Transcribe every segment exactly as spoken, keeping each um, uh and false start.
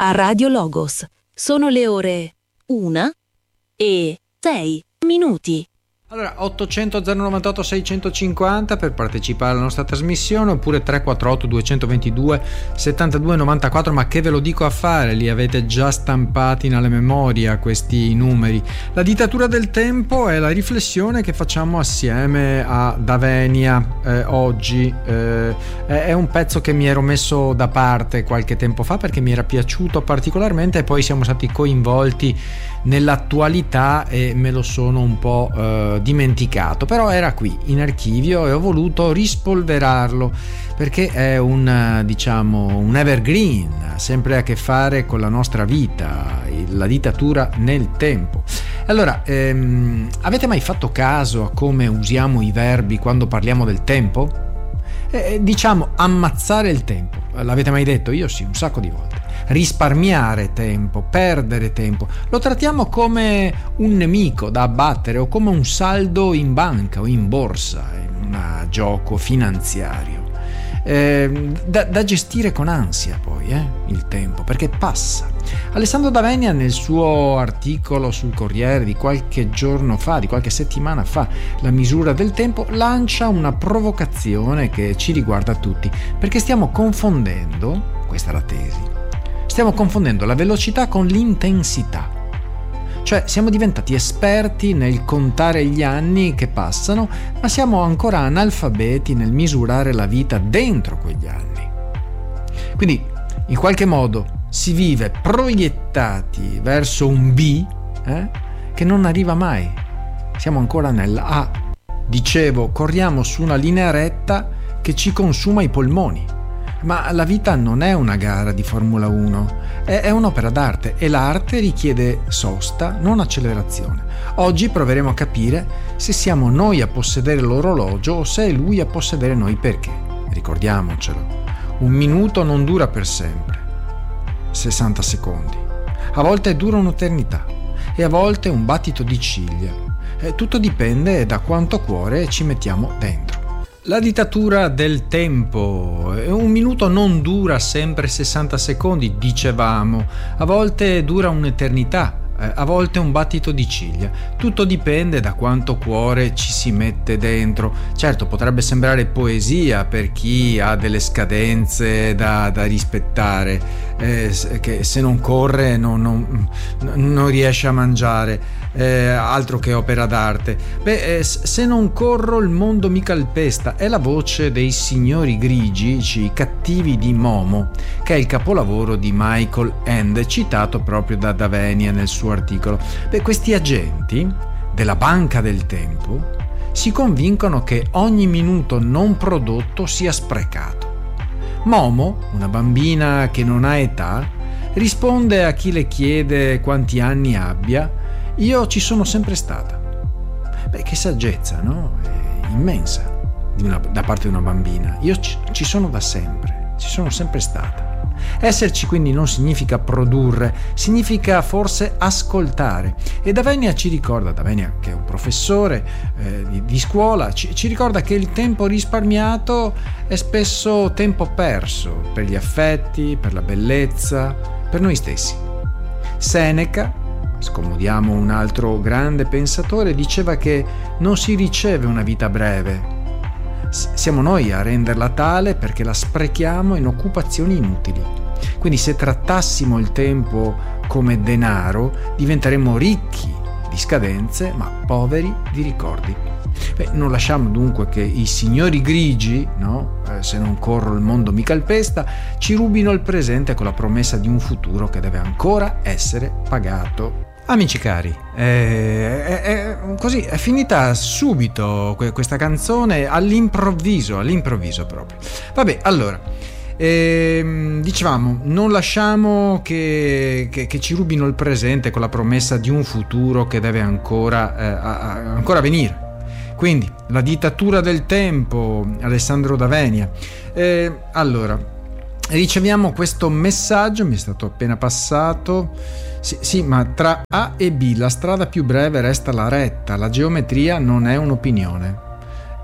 a Radio Logos. Sono le ore una e sei minuti. Allora, ottocento zero novantotto seicentocinquanta per partecipare alla nostra trasmissione, oppure tre quattro otto due due due settantadue novantaquattro. Ma che ve lo dico a fare, li avete già stampati nella memoria questi numeri. La dittatura del tempo è la riflessione che facciamo assieme a Davenia eh, oggi. Eh, è un pezzo che mi ero messo da parte qualche tempo fa perché mi era piaciuto particolarmente, e poi siamo stati coinvolti nell'attualità e me lo sono un po' eh, dimenticato, però era qui in archivio e ho voluto rispolverarlo perché è un, diciamo, un evergreen, ha sempre a che fare con la nostra vita, la dittatura nel tempo. Allora, ehm, avete mai fatto caso a come usiamo i verbi quando parliamo del tempo? Eh, diciamo ammazzare il tempo, l'avete mai detto? Io sì, un sacco di volte. Risparmiare tempo, perdere tempo, lo trattiamo come un nemico da abbattere o come un saldo in banca o in borsa, in un gioco finanziario, eh, da, da gestire con ansia poi eh, il tempo, perché passa. Alessandro D'Avenia nel suo articolo sul Corriere di qualche giorno fa, di qualche settimana fa, La misura del tempo, lancia una provocazione che ci riguarda tutti, perché stiamo confondendo, questa è la tesi, stiamo confondendo la velocità con l'intensità. Cioè siamo diventati esperti nel contare gli anni che passano, ma siamo ancora analfabeti nel misurare la vita dentro quegli anni. Quindi in qualche modo si vive proiettati verso un B eh, che non arriva mai. Siamo ancora nell'A. Dicevo, corriamo su una linea retta che ci consuma i polmoni. Ma la vita non è una gara di Formula uno, è, è un'opera d'arte e l'arte richiede sosta, non accelerazione. Oggi proveremo a capire se siamo noi a possedere l'orologio o se è lui a possedere noi, perché, ricordiamocelo, un minuto non dura per sempre, sessanta secondi. A volte dura un'eternità e a volte un battito di ciglia. E tutto dipende da quanto cuore ci mettiamo dentro. La dittatura del tempo. Un minuto non dura sempre sessanta secondi, dicevamo, a volte dura un'eternità, a volte un battito di ciglia. Tutto dipende da quanto cuore ci si mette dentro. Certo, potrebbe sembrare poesia per chi ha delle scadenze da, da rispettare, eh, che se non corre non, non, non riesce a mangiare. Eh, altro che opera d'arte. Beh, eh, se non corro il mondo mi calpesta, è la voce dei signori grigi, i cattivi di Momo, che è il capolavoro di Michael Ende, citato proprio da D'Avenia nel suo articolo. Beh, questi agenti della banca del tempo si convincono che ogni minuto non prodotto sia sprecato. Momo, una bambina che non ha età, risponde a chi le chiede quanti anni abbia: io ci sono sempre stata. Beh, che saggezza, no? È immensa di una, da parte di una bambina. Io ci, ci sono da sempre, ci sono sempre stata. Esserci quindi non significa produrre, significa forse ascoltare. E D'Avenia ci ricorda, D'Avenia che è un professore eh, di, di scuola, ci, ci ricorda che il tempo risparmiato è spesso tempo perso per gli affetti, per la bellezza, per noi stessi. Seneca, scomodiamo un altro grande pensatore, diceva che non si riceve una vita breve. Siamo noi a renderla tale perché la sprechiamo in occupazioni inutili. Quindi se trattassimo il tempo come denaro, diventeremmo ricchi di scadenze ma poveri di ricordi. Beh, non lasciamo dunque che i signori grigi, no? Eh, se non corro il mondo mi calpesta, ci rubino il presente con la promessa di un futuro che deve ancora essere pagato. Amici cari, è, è, è, così è finita subito questa canzone, all'improvviso, all'improvviso proprio. Vabbè, allora, ehm, dicevamo, non lasciamo che, che, che ci rubino il presente con la promessa di un futuro che deve ancora, eh, a, a, ancora venire. Quindi, la dittatura del tempo, Alessandro D'Avenia. Eh, allora, riceviamo questo messaggio, mi è stato appena passato. Sì, sì, ma tra A e B la strada più breve resta la retta, la geometria non è un'opinione.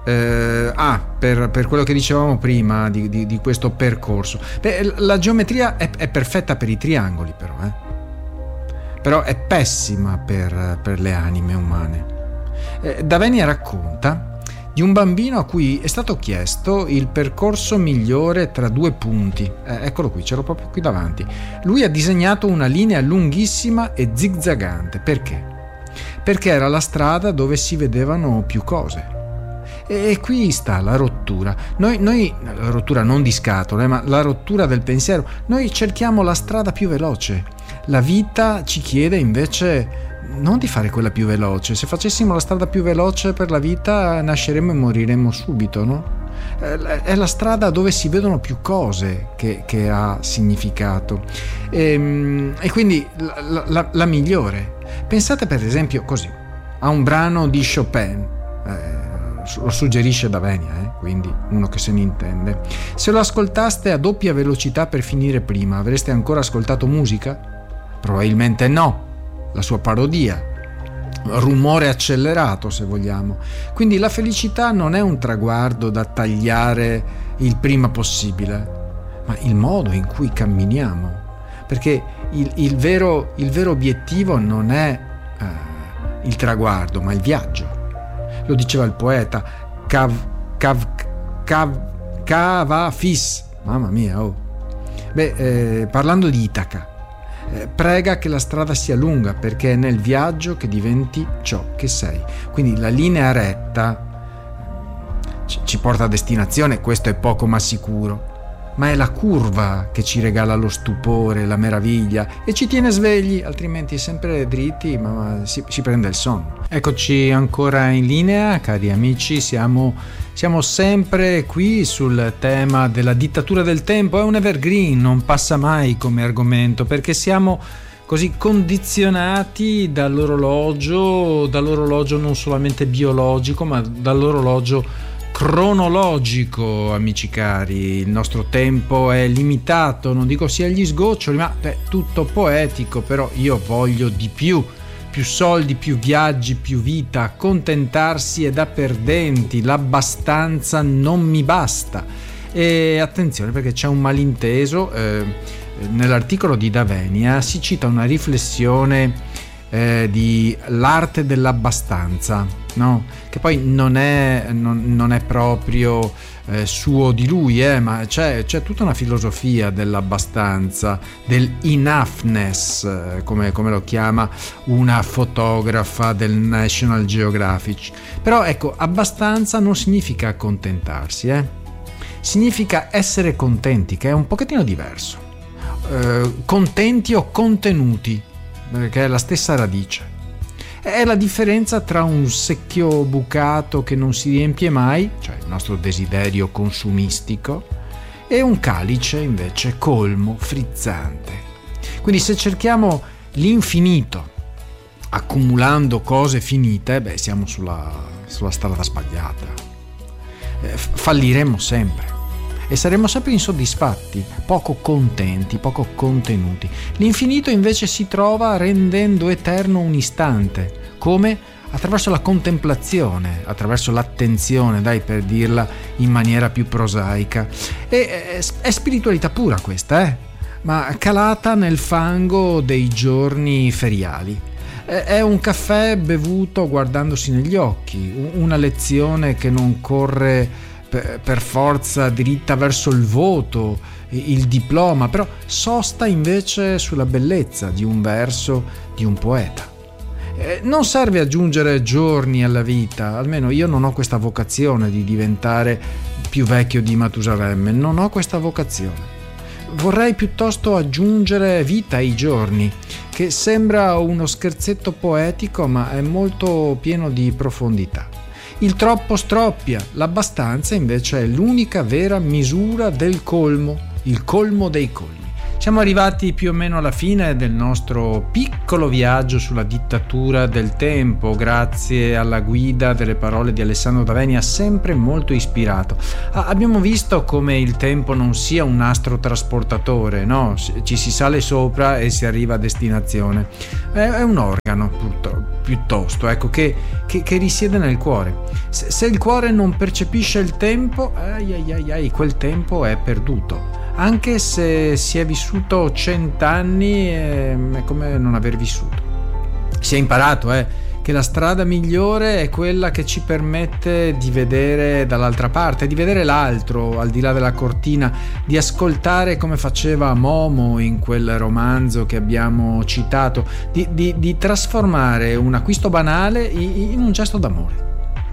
Eh, ah, per, per quello che dicevamo prima di, di, di questo percorso. Beh, la geometria è, è perfetta per i triangoli, però, eh? Però è pessima per, per le anime umane. Eh, Davenia racconta di un bambino a cui è stato chiesto il percorso migliore tra due punti. Eh, eccolo qui, ce l'ho proprio qui davanti. Lui ha disegnato una linea lunghissima e zigzagante. Perché? Perché era la strada dove si vedevano più cose. E qui sta la rottura. Noi, noi, la rottura non di scatole, ma la rottura del pensiero. Noi cerchiamo la strada più veloce. La vita ci chiede invece non di fare quella più veloce. Se facessimo la strada più veloce per la vita, nasceremmo e moriremmo subito, no? È la strada dove si vedono più cose che, che ha significato. E, e quindi la, la, la migliore. Pensate per esempio così a un brano di Chopin. Eh, lo suggerisce Davenia, eh? Quindi uno che se ne intende. Se lo ascoltaste a doppia velocità per finire prima, avreste ancora ascoltato musica? Probabilmente no, la sua parodia, rumore accelerato se vogliamo. Quindi la felicità non è un traguardo da tagliare il prima possibile, ma il modo in cui camminiamo, perché il, il, vero, il vero obiettivo non è uh, il traguardo, ma il viaggio. Lo diceva il poeta, cav, cav, cav, cava fis, mamma mia, oh. Beh, eh, parlando di Itaca, eh, prega che la strada sia lunga, perché è nel viaggio che diventi ciò che sei. Quindi la linea retta ci, ci porta a destinazione, questo è poco ma sicuro, ma è la curva che ci regala lo stupore, la meraviglia e ci tiene svegli, altrimenti sempre dritti, ma, ma si, si prende il sonno. Eccoci ancora in linea, cari amici, siamo, siamo sempre qui sul tema della dittatura del tempo. È un evergreen, non passa mai come argomento, perché siamo così condizionati dall'orologio, dall'orologio non solamente biologico, ma dall'orologio cronologico, amici cari. Il nostro tempo è limitato, non dico sia agli sgoccioli, ma è tutto poetico, però io voglio di più. Più soldi, più viaggi, più vita. Accontentarsi è da perdenti, l'abbastanza non mi basta. E attenzione, perché c'è un malinteso. Eh, nell'articolo di Davenia si cita una riflessione eh, di l'arte dell'abbastanza, no? Che poi non è, non, non è proprio eh, suo di lui, eh, ma c'è, c'è tutta una filosofia dell'abbastanza, del enoughness, eh, come, come lo chiama una fotografa del National Geographic. Però ecco, abbastanza non significa accontentarsi, eh? Significa essere contenti, che è un pochettino diverso. Eh, contenti o contenuti, perché è la stessa radice. È la differenza tra un secchio bucato che non si riempie mai, cioè il nostro desiderio consumistico, e un calice invece colmo, frizzante. Quindi se cerchiamo l'infinito accumulando cose finite, beh, siamo sulla, sulla strada sbagliata. Eh, falliremo sempre e saremo sempre insoddisfatti, poco contenti, poco contenuti. L'infinito invece si trova rendendo eterno un istante, come attraverso la contemplazione, attraverso l'attenzione, dai, per dirla in maniera più prosaica. E è, è spiritualità pura questa, eh? Ma calata nel fango dei giorni feriali. È un caffè bevuto guardandosi negli occhi, una lezione che non corre per forza dritta verso il voto, il diploma, però sosta invece sulla bellezza di un verso di un poeta. Non serve aggiungere giorni alla vita, almeno io non ho questa vocazione di diventare più vecchio di Matusalemme, non ho questa vocazione. Vorrei piuttosto aggiungere vita ai giorni, che sembra uno scherzetto poetico, ma è molto pieno di profondità. Il troppo stroppia, l'abbastanza invece è l'unica vera misura del colmo, il colmo dei colmi. Siamo arrivati più o meno alla fine del nostro piccolo viaggio sulla dittatura del tempo, grazie alla guida delle parole di Alessandro D'Avenia, sempre molto ispirato. Ah, abbiamo visto come il tempo non sia un astrotrasportatore, no? Ci si sale sopra e si arriva a destinazione. È un organo, piuttosto, ecco, che, che, che risiede nel cuore. Se, se il cuore non percepisce il tempo, ai ai ai ai, quel tempo è perduto. Anche se si è vissuto cent'anni, è come non aver vissuto. Si è imparato eh, che la strada migliore è quella che ci permette di vedere dall'altra parte, di vedere l'altro, al di là della cortina, di ascoltare come faceva Momo in quel romanzo che abbiamo citato, di, di, di trasformare un acquisto banale in un gesto d'amore.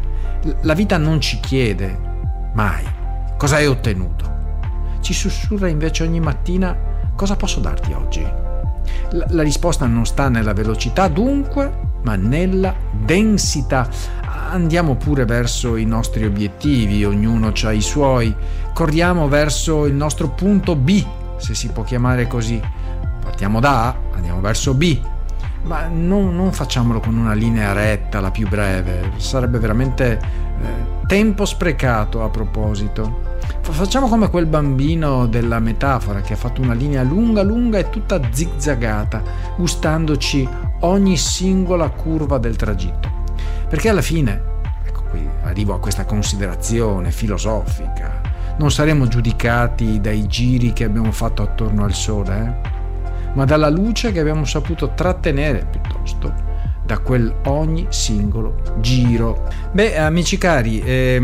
La vita non ci chiede mai cosa hai ottenuto. Ci sussurra invece ogni mattina: cosa posso darti oggi? La, la risposta non sta nella velocità, dunque, ma nella densità. Andiamo pure verso i nostri obiettivi, ognuno ha i suoi. Corriamo verso il nostro punto B, se si può chiamare così. Partiamo da A, andiamo verso B. Ma non, non facciamolo con una linea retta, la più breve. Sarebbe veramente eh, tempo sprecato, a proposito. Facciamo come quel bambino della metafora che ha fatto una linea lunga lunga e tutta zigzagata, gustandoci ogni singola curva del tragitto. Perché alla fine, ecco qui arrivo a questa considerazione filosofica, non saremo giudicati dai giri che abbiamo fatto attorno al sole, eh? ma dalla luce che abbiamo saputo trattenere, piuttosto, da quel ogni singolo giro. Beh, amici cari,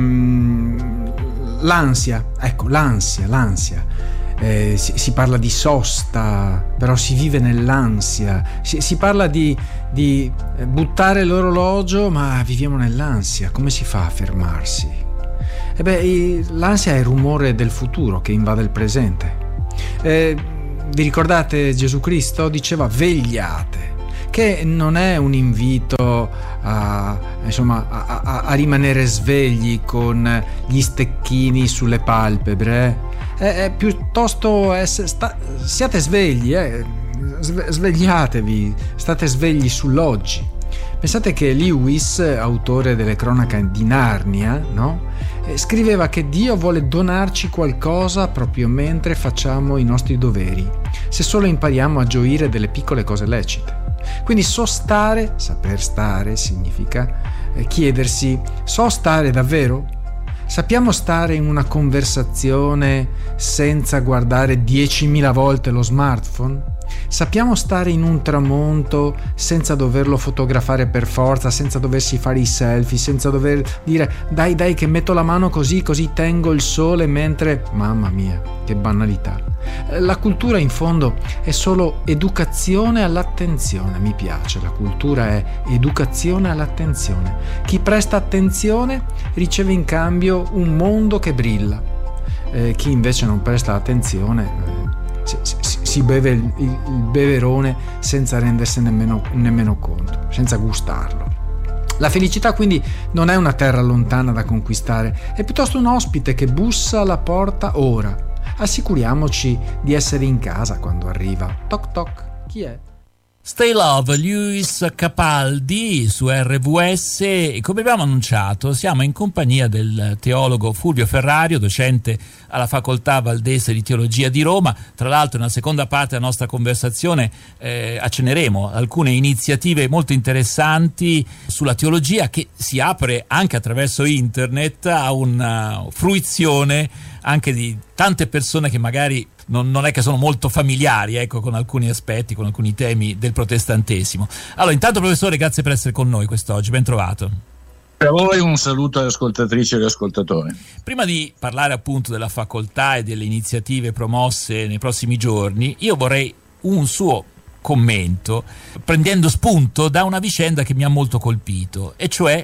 ehm, l'ansia, ecco, l'ansia, l'ansia. Eh, si, si parla di sosta, però si vive nell'ansia. Si, si parla di, di buttare l'orologio, ma viviamo nell'ansia. Come si fa a fermarsi? E beh, l'ansia è il rumore del futuro che invade il presente. Eh, vi ricordate Gesù Cristo? Diceva vegliate, che non è un invito a, insomma, a, a, a rimanere svegli con gli stecchini sulle palpebre, è, è piuttosto essere, sta, siate svegli, eh, svegliatevi, state svegli sull'oggi. Pensate che Lewis, autore delle cronache di Narnia, no? scriveva che Dio vuole donarci qualcosa proprio mentre facciamo i nostri doveri, se solo impariamo a gioire delle piccole cose lecite. Quindi so stare, saper stare, significa chiedersi: so stare davvero? Sappiamo stare in una conversazione senza guardare diecimila volte lo smartphone? Sappiamo stare in un tramonto senza doverlo fotografare per forza, senza doversi fare i selfie, senza dover dire dai dai che metto la mano così, così tengo il sole mentre... Mamma mia, che banalità. La cultura in fondo è solo educazione all'attenzione, mi piace, la cultura è educazione all'attenzione. Chi presta attenzione riceve in cambio un mondo che brilla, eh, chi invece non presta attenzione eh, si, si, si beve il, il beverone senza rendersene nemmeno, nemmeno conto, senza gustarlo. La felicità quindi non è una terra lontana da conquistare, è piuttosto un ospite che bussa alla porta ora. Assicuriamoci di essere in casa quando arriva. Toc toc, chi è? Stay Love, Lewis Capaldi su R V S, e come abbiamo annunciato siamo in compagnia del teologo Fulvio Ferrario, docente alla Facoltà Valdese di Teologia di Roma. Tra l'altro nella seconda parte della nostra conversazione eh, accenneremo alcune iniziative molto interessanti sulla teologia che si apre anche attraverso internet a una fruizione anche di tante persone che magari non, non è che sono molto familiari, ecco, con alcuni aspetti, con alcuni temi del protestantesimo. Allora, intanto professore, grazie per essere con noi quest'oggi, ben trovato. A voi un saluto alle ascoltatrici e agli ascoltatori. Prima di parlare appunto della facoltà e delle iniziative promosse nei prossimi giorni, io vorrei un suo commento prendendo spunto da una vicenda che mi ha molto colpito, e cioè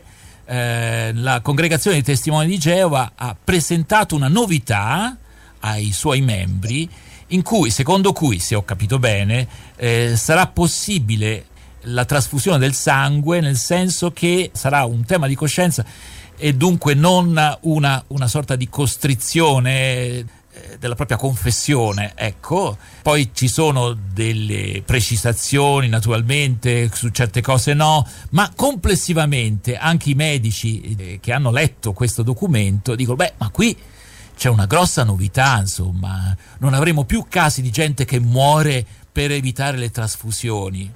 Eh, la Congregazione dei Testimoni di Geova ha presentato una novità ai suoi membri, in cui, secondo cui, se ho capito bene, eh, sarà possibile la trasfusione del sangue, nel senso che sarà un tema di coscienza e dunque non una, una sorta di costrizione. della propria confessione, ecco. Poi ci sono delle precisazioni naturalmente su certe cose, no, ma complessivamente anche i medici che hanno letto questo documento dicono: beh, ma qui c'è una grossa novità, insomma, non avremo più casi di gente che muore per evitare le trasfusioni,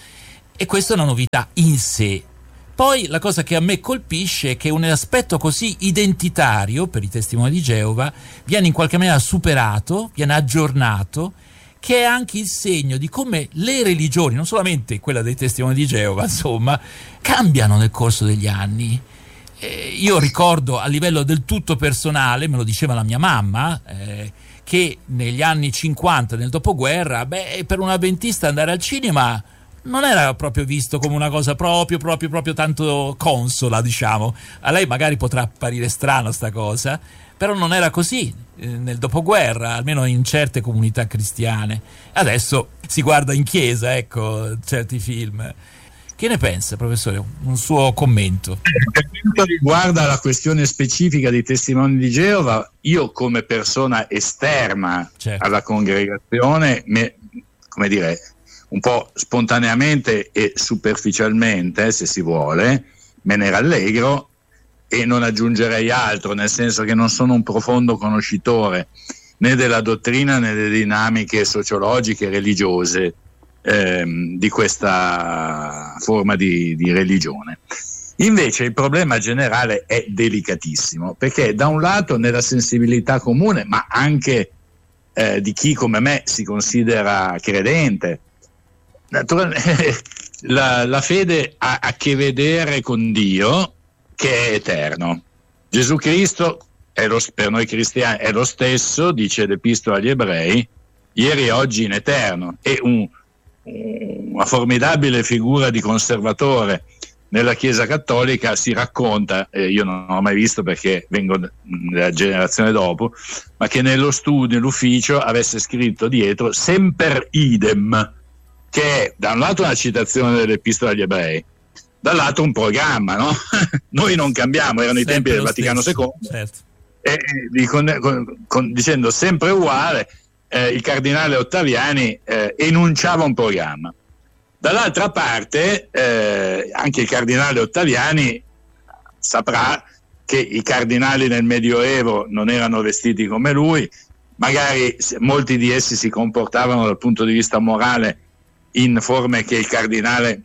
e questa è una novità in sé. Poi la cosa che a me colpisce è che un aspetto così identitario per i testimoni di Geova viene in qualche maniera superato, viene aggiornato, che è anche il segno di come le religioni, non solamente quella dei testimoni di Geova, insomma, cambiano nel corso degli anni. Eh, io ricordo a livello del tutto personale, me lo diceva la mia mamma, eh, che negli anni cinquanta, nel dopoguerra, beh, per un avventista andare al cinema non era proprio visto come una cosa proprio, proprio, proprio tanto consola, diciamo. A lei magari potrà apparire strano sta cosa, però non era così eh, nel dopoguerra, almeno in certe comunità cristiane. Adesso si guarda in chiesa, ecco, certi film. Che ne pensa, professore? Un suo commento. Per quanto riguarda la questione specifica dei testimoni di Geova, io come persona esterna certo. alla congregazione, me, come dire, un po' spontaneamente e superficialmente, se si vuole, me ne rallegro e non aggiungerei altro, nel senso che non sono un profondo conoscitore né della dottrina né delle dinamiche sociologiche e religiose ehm, di questa forma di, di religione. Invece il problema generale è delicatissimo, perché da un lato nella sensibilità comune, ma anche eh, di chi come me si considera credente, naturalmente la, la fede ha a che vedere con Dio, che è eterno. Gesù Cristo è lo, per noi cristiani è lo stesso, dice l'Epistola agli Ebrei, ieri e oggi in eterno. È un, una formidabile figura di conservatore nella Chiesa Cattolica. Si racconta, eh, io non l'ho mai visto perché vengo della generazione dopo, ma che nello studio, nell'ufficio, avesse scritto dietro semper idem, che è da un lato una citazione dell'Epistola agli Ebrei, dall'altro un programma, no? Noi non cambiamo, erano sempre i tempi del Vaticano secondo, certo. E, e, con, con, con, dicendo sempre uguale, eh, il cardinale Ottaviani eh, enunciava un programma. Dall'altra parte eh, anche il cardinale Ottaviani saprà che i cardinali nel Medioevo non erano vestiti come lui, magari molti di essi si comportavano dal punto di vista morale in forme che il cardinale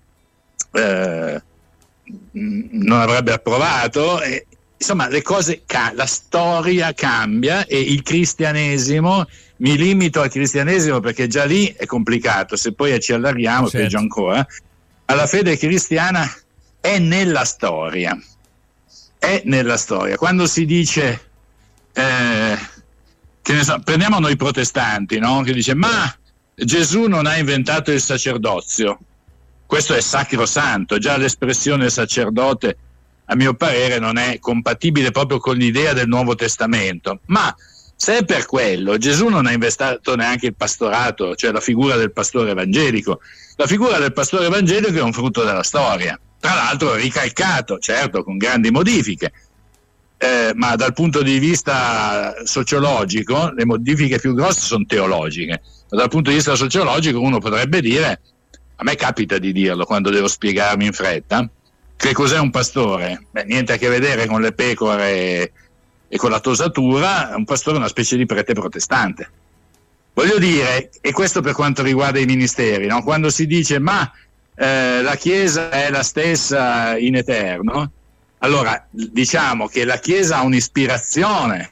eh, non avrebbe approvato, e, insomma le cose, la storia cambia, e il cristianesimo, mi limito al cristianesimo perché già lì è complicato, se poi ci allarghiamo certo. peggio ancora, alla fede cristiana è nella storia, è nella storia. Quando si dice eh, che ne so, prendiamo noi protestanti, no? Che dice ma Gesù non ha inventato il sacerdozio, questo è sacrosanto, già l'espressione sacerdote a mio parere non è compatibile proprio con l'idea del Nuovo Testamento. Ma se è per quello, Gesù non ha inventato neanche il pastorato, cioè la figura del pastore evangelico. La figura del pastore evangelico è un frutto della storia, tra l'altro ricalcato, certo, con grandi modifiche, eh, ma dal punto di vista sociologico le modifiche più grosse sono teologiche. Dal punto di vista sociologico uno potrebbe dire, a me capita di dirlo quando devo spiegarmi in fretta, che cos'è un pastore? Beh, niente a che vedere con le pecore e con la tosatura. Un pastore è una specie di prete protestante. Voglio dire, e questo per quanto riguarda i ministeri, no? Quando si dice ma eh, la Chiesa è la stessa in eterno, allora diciamo che la Chiesa ha un'ispirazione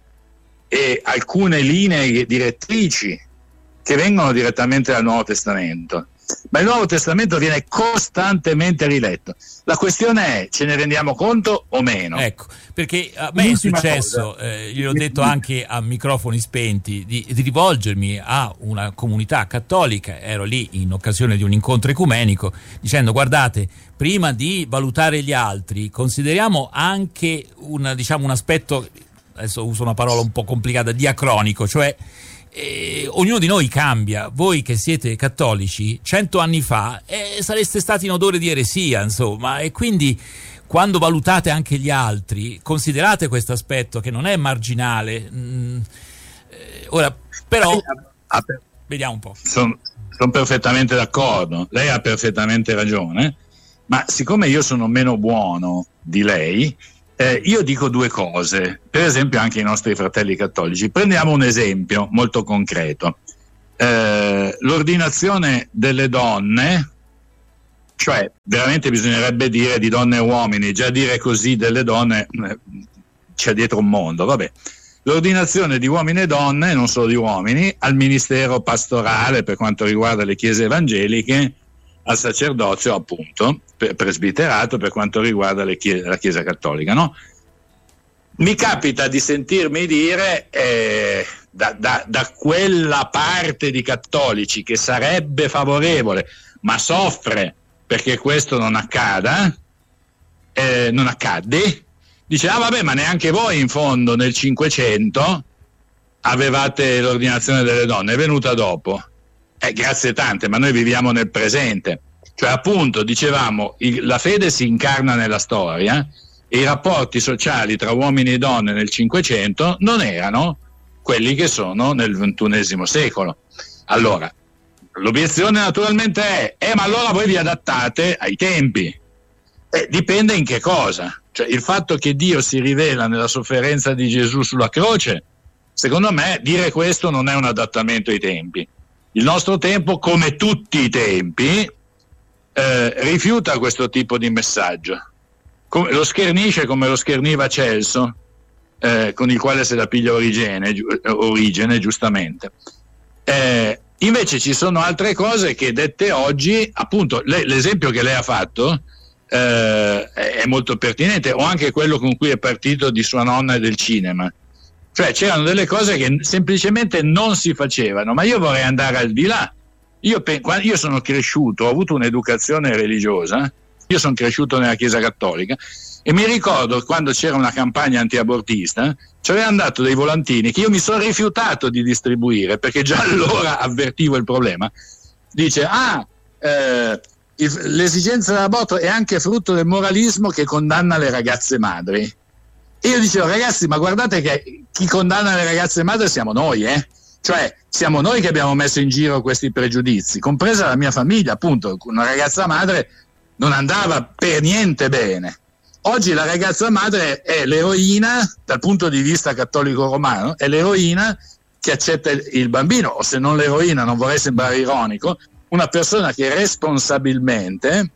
e alcune linee direttrici che vengono direttamente dal Nuovo Testamento, ma il Nuovo Testamento viene costantemente riletto. La questione è, ce ne rendiamo conto o meno? Ecco, perché a me L'ultima è successo, eh, gliel'ho detto anche a microfoni spenti, di, di rivolgermi a una comunità cattolica, ero lì in occasione di un incontro ecumenico, dicendo guardate, prima di valutare gli altri consideriamo anche un, diciamo, un aspetto, adesso uso una parola un po' complicata, diacronico, cioè Eh, ognuno di noi cambia. Voi che siete cattolici cento anni fa eh, sareste stati in odore di eresia, insomma, e quindi quando valutate anche gli altri considerate questo aspetto che non è marginale. mh, ora, però, vediamo un po'. Sono son perfettamente d'accordo, lei ha perfettamente ragione, ma siccome io sono meno buono di lei, eh, io dico due cose, per esempio anche ai nostri fratelli cattolici. Prendiamo un esempio molto concreto. Eh, l'ordinazione delle donne, cioè veramente bisognerebbe dire di donne e uomini, già dire così delle donne eh, c'è dietro un mondo, vabbè. L'ordinazione di uomini e donne, non solo di uomini, al ministero pastorale per quanto riguarda le chiese evangeliche, al sacerdozio appunto, presbiterato per quanto riguarda le chiese, la Chiesa cattolica, no? Mi capita di sentirmi dire eh, da, da, da quella parte di cattolici che sarebbe favorevole ma soffre perché questo non accada, eh, non accadde, dice ah vabbè, ma neanche voi in fondo nel Cinquecento avevate l'ordinazione delle donne, è venuta dopo. Eh, grazie tante, ma noi viviamo nel presente, cioè appunto dicevamo il, la fede si incarna nella storia e i rapporti sociali tra uomini e donne nel Cinquecento non erano quelli che sono nel ventunesimo secolo. Allora l'obiezione naturalmente è eh ma allora voi vi adattate ai tempi. Eh, dipende in che cosa, cioè il fatto che Dio si rivela nella sofferenza di Gesù sulla croce, secondo me dire questo non è un adattamento ai tempi. Il nostro tempo, come tutti i tempi, eh, rifiuta questo tipo di messaggio, come, lo schernisce come lo scherniva Celso, eh, con il quale se la piglia Origene, gi- Origene giustamente. Eh, invece ci sono altre cose che dette oggi, appunto lei, l'esempio che lei ha fatto eh, è molto pertinente, o anche quello con cui è partito di sua nonna e del cinema. Cioè c'erano delle cose che semplicemente non si facevano, ma io vorrei andare al di là. Io, io sono cresciuto, ho avuto un'educazione religiosa, io sono cresciuto nella Chiesa cattolica e mi ricordo quando c'era una campagna antiabortista, ci avevano dato dei volantini che io mi sono rifiutato di distribuire perché già allora avvertivo il problema. Dice, ah, eh, il, l'esigenza dell'aborto è anche frutto del moralismo che condanna le ragazze madri. E io dicevo, ragazzi, ma guardate che chi condanna le ragazze madri siamo noi, eh? Cioè, siamo noi che abbiamo messo in giro questi pregiudizi, compresa la mia famiglia, appunto, una ragazza madre non andava per niente bene. Oggi la ragazza madre è l'eroina, dal punto di vista cattolico romano, è l'eroina che accetta il bambino, o se non l'eroina, non vorrei sembrare ironico, una persona che responsabilmente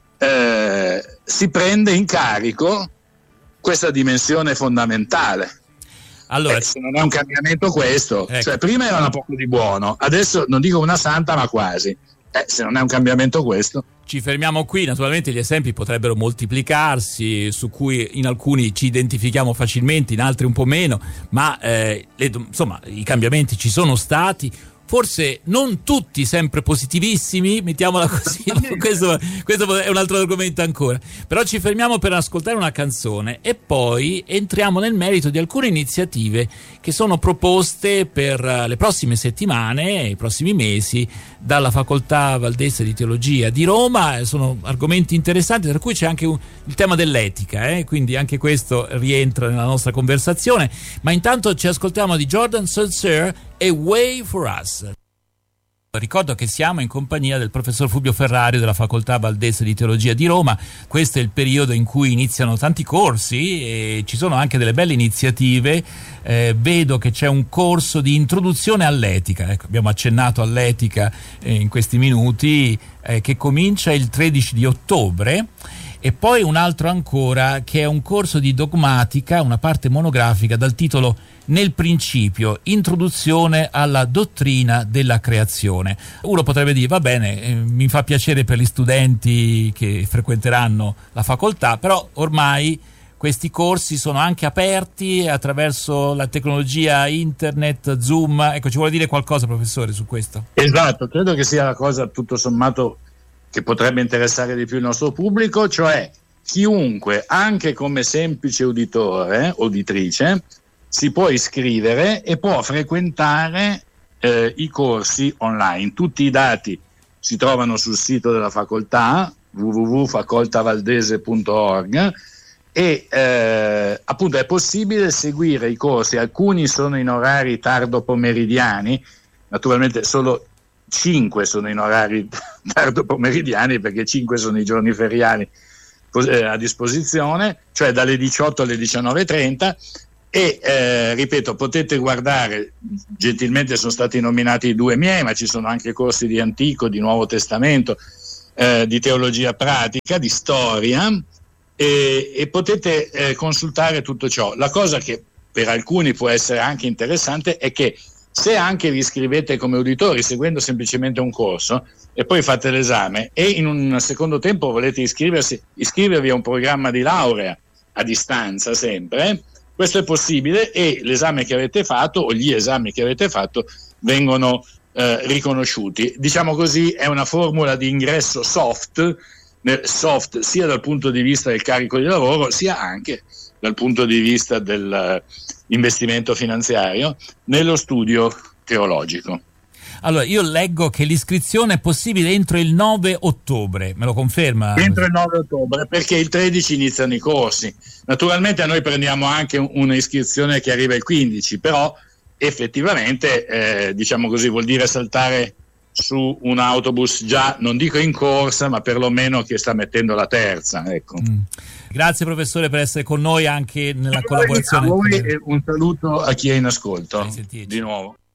eh, si prende in carico questa dimensione fondamentale. Allora, eh, se non è un cambiamento questo, ecco. Cioè prima era un poco di buono, adesso non dico una santa ma quasi, eh, se non è un cambiamento questo. Ci fermiamo qui, naturalmente gli esempi potrebbero moltiplicarsi, su cui in alcuni ci identifichiamo facilmente, in altri un po' meno, ma eh, le, insomma i cambiamenti ci sono stati. Forse non tutti sempre positivissimi, mettiamola così, questo, questo è un altro argomento ancora. Però ci fermiamo per ascoltare una canzone e poi entriamo nel merito di alcune iniziative che sono proposte per le prossime settimane e i prossimi mesi dalla Facoltà Valdese di Teologia di Roma. Sono argomenti interessanti, tra cui c'è anche un, il tema dell'etica, eh? Quindi anche questo rientra nella nostra conversazione. Ma intanto ci ascoltiamo di Jordan Spencer e Way for Us. Ricordo che siamo in compagnia del professor Fulvio Ferrario della Facoltà Valdese di Teologia di Roma. Questo è il periodo in cui iniziano tanti corsi e ci sono anche delle belle iniziative. Eh, vedo che c'è un corso di introduzione all'etica, ecco, abbiamo accennato all'etica eh, in questi minuti, eh, che comincia il tredici di ottobre. E poi un altro ancora che è un corso di dogmatica, una parte monografica dal titolo Nel principio, introduzione alla dottrina della creazione. Uno potrebbe dire, va bene, eh, mi fa piacere per gli studenti che frequenteranno la facoltà, però ormai questi corsi sono anche aperti attraverso la tecnologia internet, Zoom. Ecco, ci vuole dire qualcosa, professore, su questo? Esatto, credo che sia la cosa tutto sommato che potrebbe interessare di più il nostro pubblico, cioè chiunque, anche come semplice uditore, uditrice, si può iscrivere e può frequentare eh, i corsi online. Tutti i dati si trovano sul sito della facoltà w w w punto facoltavaldese punto org e eh, appunto è possibile seguire i corsi, alcuni sono in orari tardo pomeridiani, naturalmente solo cinque sono in orari tardo pomeridiani perché cinque sono i giorni feriali eh, a disposizione, cioè dalle diciotto alle diciannove e trenta, e eh, ripeto, potete guardare, gentilmente sono stati nominati due miei, ma ci sono anche corsi di Antico, di Nuovo Testamento, eh, di teologia pratica, di storia, e, e potete eh, consultare tutto ciò. La cosa che per alcuni può essere anche interessante è che se anche vi iscrivete come uditori seguendo semplicemente un corso e poi fate l'esame e in un secondo tempo volete iscriversi, iscrivervi a un programma di laurea a distanza sempre, questo è possibile, e l'esame che avete fatto o gli esami che avete fatto vengono eh, riconosciuti. Diciamo così, è una formula di ingresso soft, soft sia dal punto di vista del carico di lavoro sia anche dal punto di vista dell'investimento finanziario nello studio teologico. Allora, io leggo che l'iscrizione è possibile entro il nove ottobre, me lo conferma? Entro il nove ottobre, perché il tredici iniziano i corsi. Naturalmente noi prendiamo anche un'iscrizione che arriva il quindici, però effettivamente, eh, diciamo così, vuol dire saltare su un autobus già, non dico in corsa, ma perlomeno che sta mettendo la terza. Ecco. Mm. Grazie professore per essere con noi anche nella collaborazione. A voi e un saluto a chi è in ascolto. Di nuovo.